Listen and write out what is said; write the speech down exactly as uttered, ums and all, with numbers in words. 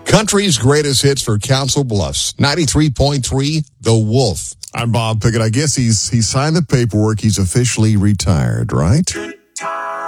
Country's greatest hits for Council Bluffs. ninety-three point three, The Wolf. I'm Bob Pickett. I guess he's he signed the paperwork. He's officially retired, right?